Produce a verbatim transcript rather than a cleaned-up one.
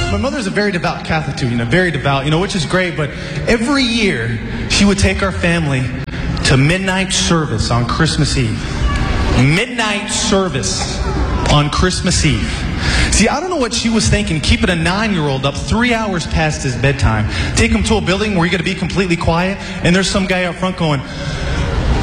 my mother's a very devout Catholic too, you know, very devout, you know, which is great. But every year she would take our family to midnight service on Christmas Eve. Midnight service on Christmas Eve. See, I don't know what she was thinking, keeping a nine-year-old up three hours past his bedtime. Take him to a building where you're going to be completely quiet, and there's some guy up front going,